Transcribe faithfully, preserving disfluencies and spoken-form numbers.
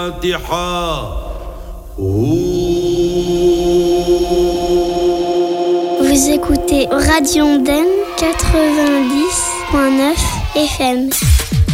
Vous écoutez Radio Andenne quatre-vingt-dix point neuf F M.